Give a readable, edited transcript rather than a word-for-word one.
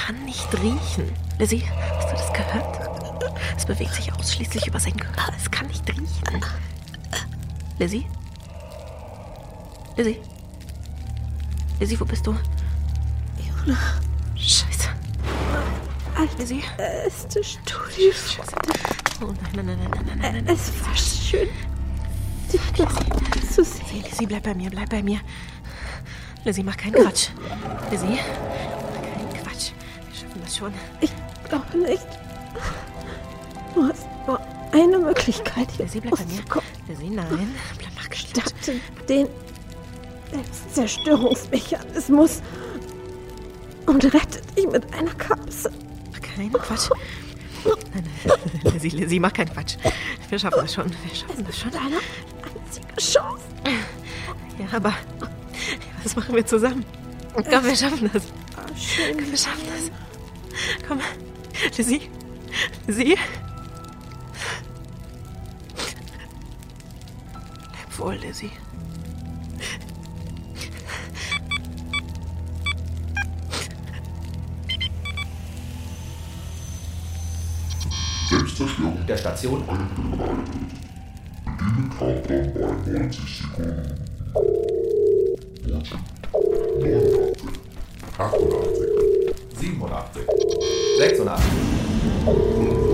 kann nicht riechen. Lizzie, hast du das gehört? Es bewegt sich ausschließlich über seinen Körper. Es kann nicht riechen. Lizzie? Lizzie? Lizzie, wo bist du? Jona. Scheiße. Lizzie? Ist das Studio. Oh nein. Es war schön, dich noch zu sehen. Lizzie, bleib bei mir. Lizzie, mach keinen Quatsch. Lizzie, mach keinen Quatsch. Wir schaffen das schon. Ich glaube nicht. Du hast nur eine Möglichkeit, hier Lizzie, bleib bei mir. rauszukommen. Lizzie, nein. Mach keinen Quatsch. Starte den Selbstzerstörungsmechanismus und rette dich mit einer Kapsel. Mach keinen Quatsch. Nein. Lizzie, mach keinen Quatsch. Wir schaffen das schon. Deine einzige Chance. Ja, aber was machen wir zusammen? Komm, wir schaffen das. Schön. Komm, wir schaffen das. Komm, Lizzie. Bleib wohl, Lizzie. Selbstzerstörung der Station. Bediene Countdown bei 90 Sekunden. 89, 88, 87, 86,